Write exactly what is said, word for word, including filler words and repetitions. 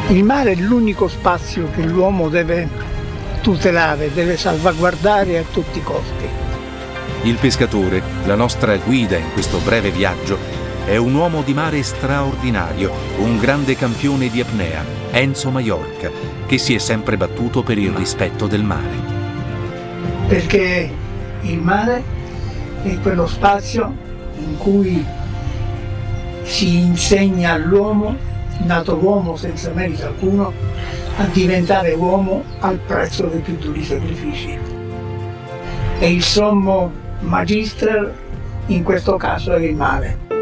Il mare è l'unico spazio che l'uomo deve tutelare, deve salvaguardare a tutti i costi. Il pescatore, la nostra guida in questo breve viaggio, è un uomo di mare straordinario, un grande campione di apnea, Enzo Maiorca, che si è sempre battuto per il rispetto del mare. Perché il mare è quello spazio in cui si insegna all'uomo, nato uomo senza merito alcuno, a diventare uomo al prezzo dei più duri sacrifici. E il sommo magister in questo caso è il mare.